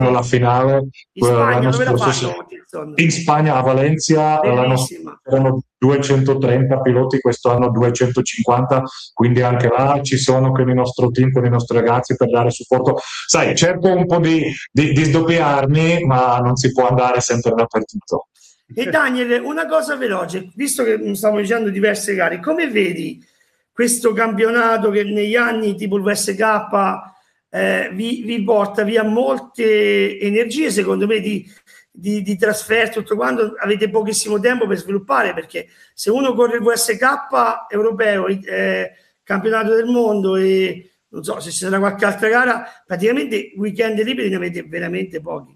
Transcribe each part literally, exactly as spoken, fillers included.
la finale in Spagna, l'anno dove la scorso fanno? Wilson? in Spagna, a Valencia. L'anno Bellissima. scorso erano duecentotrenta piloti, questo anno duecentocinquanta, quindi anche là ci sono con il nostro team, con i nostri ragazzi per dare supporto. Sai, cerco un po' di, di, di sdoppiarmi, ma non si può andare sempre dappertutto. E Daniel, una cosa veloce, visto che stiamo dicendo diverse gare, come vedi questo campionato che negli anni tipo il V S K eh, vi, vi porta via molte energie, secondo me, di, di, di trasferta, tutto quanto, avete pochissimo tempo per sviluppare, perché se uno corre il V S K europeo, eh, campionato del mondo e non so se ci sarà qualche altra gara, praticamente weekend liberi ne avete veramente pochi.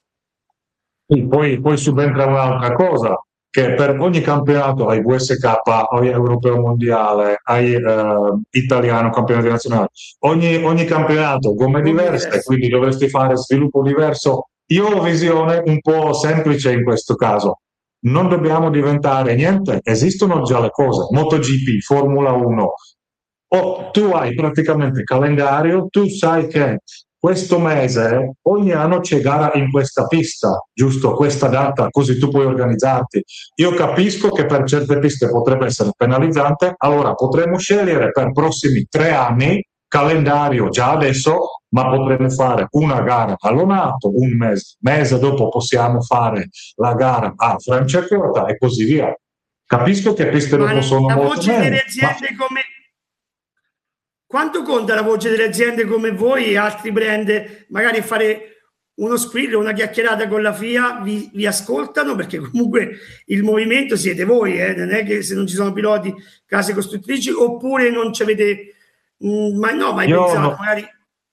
Poi, poi subentra un'altra cosa, che per ogni campionato hai V S K, hai europeo mondiale, hai eh, italiano, campionato nazionale, ogni, ogni campionato gomme diverse, quindi dovresti fare sviluppo diverso. Io ho visione un po' semplice in questo caso. Non dobbiamo diventare niente, esistono già le cose, MotoGP, Formula uno, o tu hai praticamente calendario, tu sai che questo mese ogni anno c'è gara in questa pista, giusto? Questa data, così tu puoi organizzarti. Io capisco che per certe piste potrebbe essere penalizzante, allora potremmo scegliere per prossimi tre anni calendario già adesso, ma potremmo fare una gara a Lonato un mese, mese dopo possiamo fare la gara a Franciacorta e così via. Capisco che piste Ma dopo sono la molto voce meno, delle ma aziende come quanto conta la voce delle aziende come voi e altri brand, magari fare uno squillo, una chiacchierata con la F I A, vi, vi ascoltano, perché comunque il movimento siete voi, eh? Non è che se non ci sono piloti, case costruttrici, oppure non ci avete mh, ma no, mai io pensato, no, magari.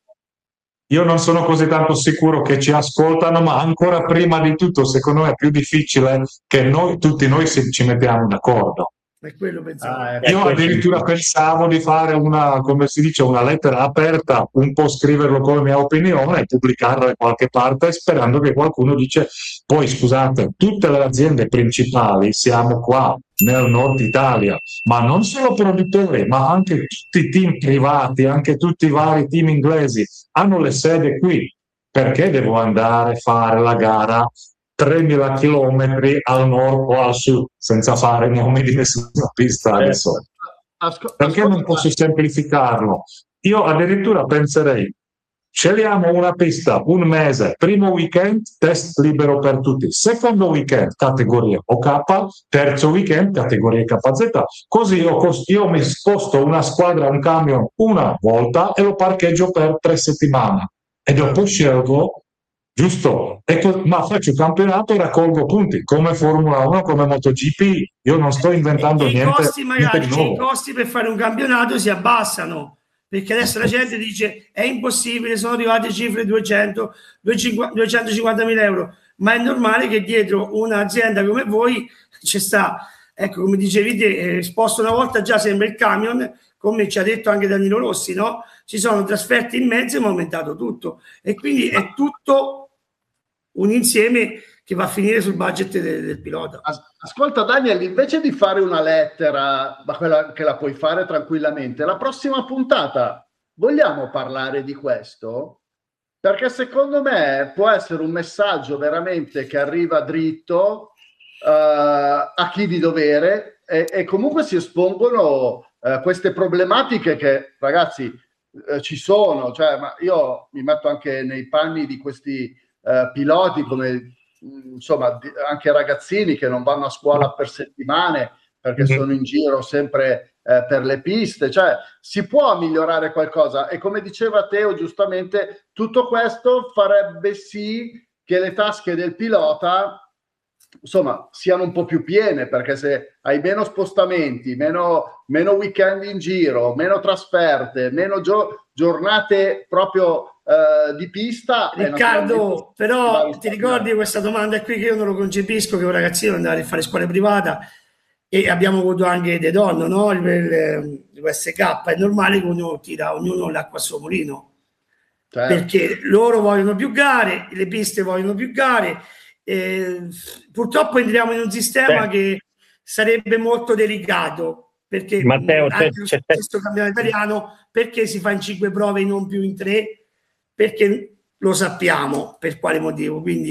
io non sono così tanto sicuro che ci ascoltano, ma ancora prima di tutto, secondo me è più difficile che noi, tutti noi si, ci mettiamo d'accordo. È quello pensavo. Ah, Io ecco. addirittura pensavo di fare una, come si dice, una lettera aperta, un po' scriverlo come mia opinione e pubblicarla da qualche parte, sperando che qualcuno dice, poi scusate, tutte le aziende principali siamo qua nel nord Italia, ma non solo produttori, ma anche tutti i team privati, anche tutti i vari team inglesi hanno le sede qui. Perché devo andare a fare la gara tremila chilometri al nord o al sud senza fare nomi di nessuna pista adesso? Asco- Perché non posso semplificarlo? Io addirittura penserei, scegliamo una pista un mese, primo weekend test libero per tutti, secondo weekend categoria O K, terzo weekend categoria K Z, così io, io mi sposto una squadra, un camion una volta e lo parcheggio per tre settimane e dopo scelgo, giusto? Ecco, ma faccio il campionato e raccolgo punti come Formula uno, come MotoGP. Io non sto inventando E, e i niente, costi niente magari di e i nuovo. costi per fare un campionato si abbassano, perché adesso la gente dice è impossibile, sono arrivate cifre duecento duecentocinquanta mila euro, ma è normale che dietro un'azienda come voi ci sta, ecco, come dicevi te, eh, sposto una volta già sembra il camion, come ci ha detto anche Danilo Rossi, no? Ci sono trasferte in mezzo e mi ha aumentato tutto, e quindi è tutto un insieme che va a finire sul budget del, del pilota. Ascolta Daniel, invece di fare una lettera, ma quella che la puoi fare tranquillamente, la prossima puntata vogliamo parlare di questo? Perché secondo me può essere un messaggio veramente che arriva dritto uh, a chi di dovere e, e comunque si espongono uh, queste problematiche che, ragazzi, uh, ci sono. Cioè, ma io mi metto anche nei panni di questi uh, piloti come insomma anche ragazzini che non vanno a scuola per settimane perché sono in giro sempre eh, per le piste, cioè si può migliorare qualcosa e come diceva Teo giustamente tutto questo farebbe sì che le tasche del pilota insomma siano un po' più piene, perché se hai meno spostamenti, meno, meno weekend in giro, meno trasferte, meno gio- giornate proprio Uh, di pista. Riccardo, però ti ricordi questa domanda qui che io non lo concepisco, che un ragazzino andare a fare scuola privata e abbiamo avuto anche dei donne, no? Il, il, il U S K, è normale che ognuno tira ognuno l'acqua al suo mulino, certo. Perché loro vogliono più gare, le piste vogliono più gare, eh, purtroppo entriamo in un sistema Beh. che sarebbe molto delicato, perché Matteo, anche lo stesso campionato italiano, perché si fa in cinque prove e non più in tre? Perché lo sappiamo per quale motivo, quindi